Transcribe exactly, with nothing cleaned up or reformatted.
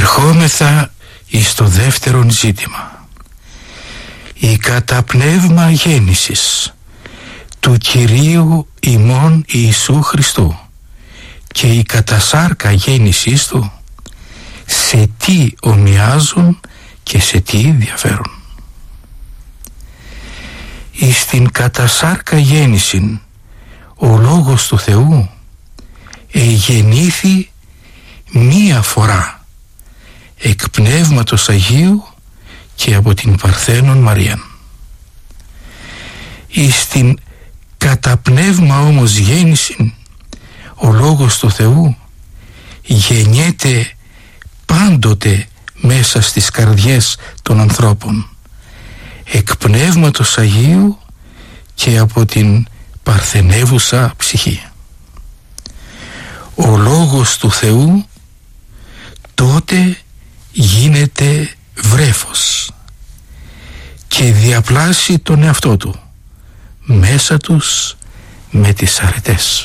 Ερχόμεθα εις το δεύτερον ζήτημα. Η καταπνεύμα γέννησης του Κυρίου ημών Ιησού Χριστού και η κατασάρκα γέννησής του, σε τι ομοιάζουν και σε τι διαφέρουν. Εις την κατασάρκα γέννησιν ο Λόγος του Θεού εγεννήθη μία φορά εκ Πνεύματος Αγίου και από την Παρθένον Μαρίαν. Εις την καταπνεύμα όμως γέννησιν ο Λόγος του Θεού γεννιέται πάντοτε μέσα στις καρδιές των ανθρώπων εκ Πνεύματος Αγίου και από την παρθενεύουσα ψυχή. Ο Λόγος του Θεού τότε γίνεται βρέφος και διαπλάσει τον εαυτό του μέσα τους με τις αρετές.